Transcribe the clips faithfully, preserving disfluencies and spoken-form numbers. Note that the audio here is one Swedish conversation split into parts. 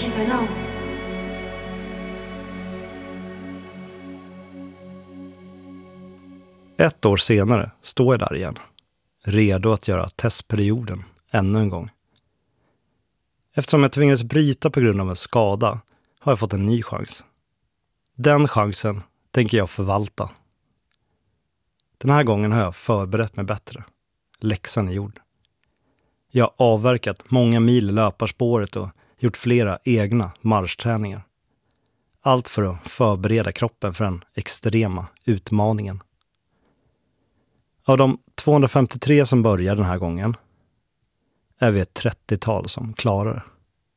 keep it on. Ett år senare står jag där igen, redo att göra testperioden ännu en gång. Eftersom jag tvingades bryta på grund av en skada har jag fått en ny chans. Den chansen tänker jag förvalta. Den här gången har jag förberett mig bättre. Läxan är gjord. Jag har avverkat många mil i löparspåret och gjort flera egna marschträningar. Allt för att förbereda kroppen för den extrema utmaningen. Av de tvåhundrafemtiotre som börjar den här gången är vi ett trettiotal som klarar det.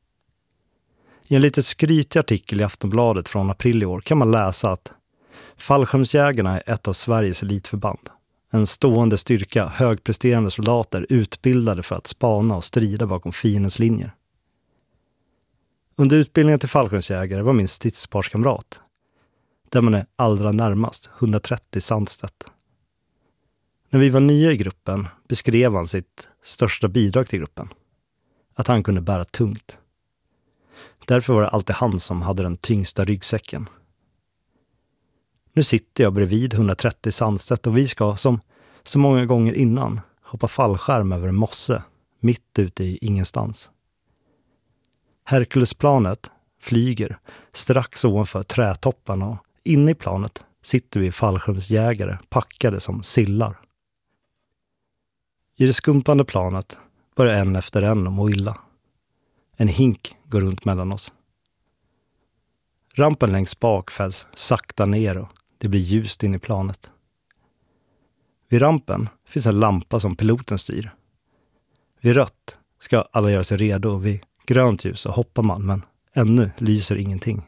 I en lite skrytig artikel i Aftonbladet från april i år kan man läsa att fallskärmsjägarna är ett av Sveriges elitförband. En stående styrka högpresterande soldater utbildade för att spana och strida bakom fiendens linjer. Under utbildningen till fallskärmsjägare var min stridsparskamrat, där man är allra närmast, hundratrettio Sandstedt. När vi var nya i gruppen beskrev han sitt största bidrag till gruppen. Att han kunde bära tungt. Därför var det alltid han som hade den tyngsta ryggsäcken. Nu sitter jag bredvid hundratrettio Sandstedt och vi ska, som så många gånger innan, hoppa fallskärm över en mosse mitt ute i ingenstans. Herkulesplanet flyger strax ovanför trätopparna och inne i planet sitter vi fallskärmsjägare packade som sillar. I det skumpande planet börjar en efter en att må illa. En hink går runt mellan oss. Rampen längst bak fälls sakta ner och det blir ljust in i planet. Vid rampen finns en lampa som piloten styr. Vid rött ska alla göra sig redo och vid grönt ljus så hoppar man, men ännu lyser ingenting.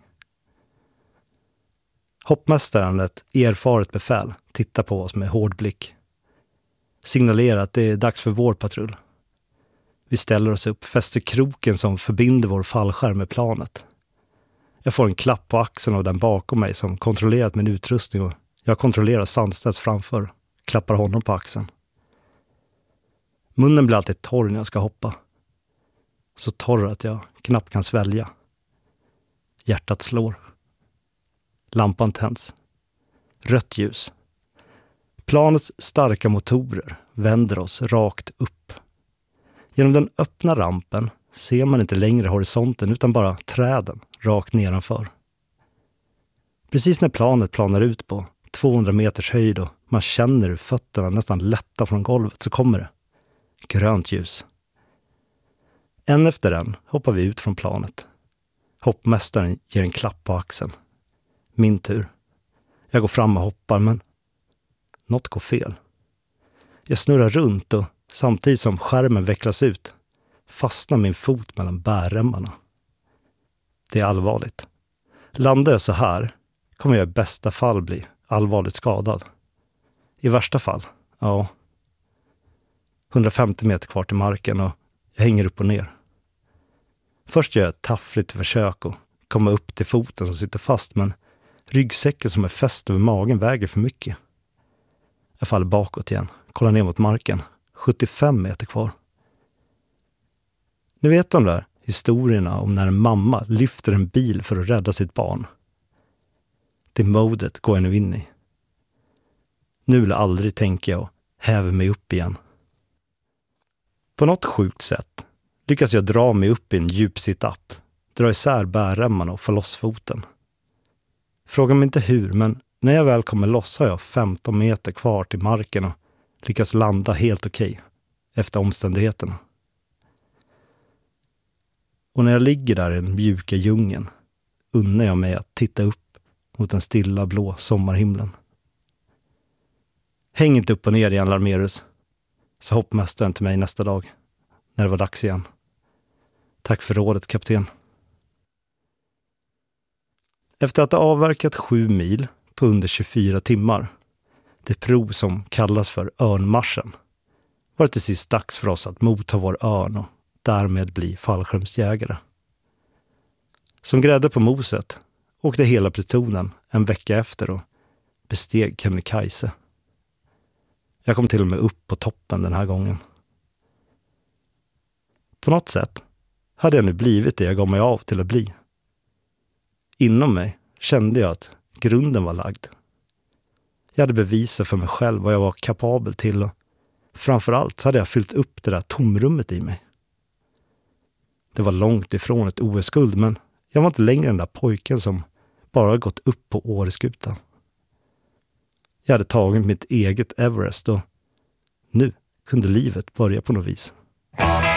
Hoppmästaren, ett erfaret befäl, tittar på oss med hård blick. Signalerar att det är dags för vår patrull. Vi ställer oss upp, fäster kroken som förbinder vår fallskärm med planet. Jag får en klapp på axeln av den bakom mig som kontrollerat min utrustning och jag kontrollerar Sandstedt framför, klappar honom på axeln. Munnen blir alltid torr när jag ska hoppa. Så torr att jag knappt kan svälja. Hjärtat slår. Lampan tänds. Rött ljus. Planets starka motorer vänder oss rakt upp. Genom den öppna rampen ser man inte längre horisonten utan bara träden rakt nedanför. Precis när planet planar ut på tvåhundra meters höjd och man känner hur fötterna nästan lätta från golvet så kommer det. Grönt ljus. En efter en hoppar vi ut från planet. Hoppmästaren ger en klapp på axeln. Min tur. Jag går fram och hoppar men något går fel. Jag snurrar runt och samtidigt som skärmen vecklas ut fastnar min fot mellan bärremmarna. Det är allvarligt. Landar jag så här kommer jag i bästa fall bli allvarligt skadad. I värsta fall, ja, hundrafemtio meter kvar till marken och jag hänger upp och ner. Först gör jag ett taffligt försök att komma upp till foten som sitter fast men ryggsäcken som är fäst över magen väger för mycket. Jag faller bakåt igen, kollar ner mot marken. sjuttiofem meter kvar. Ni vet de där historierna om när en mamma lyfter en bil för att rädda sitt barn. Det modet går jag nu in i. Nu vill jag aldrig tänka jag och häver mig upp igen. På något sjukt sätt lyckas jag dra mig upp i en djup sit-up, dra isär bärremmarna och få loss foten. Fråga mig inte hur, men när jag väl kommer loss har jag femton meter kvar till marken och lyckas landa helt okej efter omständigheterna. Och när jag ligger där i den mjuka djungeln unnar jag mig att titta upp mot den stilla blå sommarhimlen. Häng inte upp och ner igen, Larmerus, sa hoppmästaren till mig nästa dag när det var dags igen. Tack för rådet, kapten. Efter att ha avverkat sju mil på under tjugofyra timmar, det prov som kallas för örnmarschen, var det till sist dags för oss att motta vår örn och därmed bli fallskärmsjägare. Som grädde på moset åkte hela plutonen en vecka efter och besteg Kebnekaise. Jag kom till och med upp på toppen den här gången. På något sätt hade jag nu blivit det jag gav mig av till att bli. Inom mig kände jag att grunden var lagd. Jag hade bevisat för mig själv vad jag var kapabel till och framförallt hade jag fyllt upp det där tomrummet i mig. Det var långt ifrån ett O S-guld, men jag var inte längre den där pojken som bara gått upp på Åreskutan. Jag hade tagit mitt eget Everest och nu kunde livet börja på något vis.